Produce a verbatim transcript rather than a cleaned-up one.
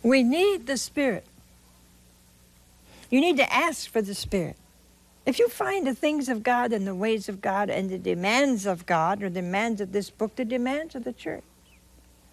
We need the Spirit. You need to ask for the Spirit. If you find the things of God and the ways of God and the demands of God, or demands of this book, the demands of the church,